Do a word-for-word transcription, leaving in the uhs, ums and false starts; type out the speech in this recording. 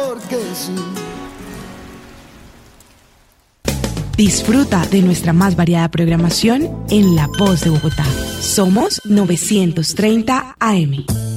porque sí. Disfruta de nuestra más variada programación en La Voz de Bogotá. Somos novecientos treinta A M.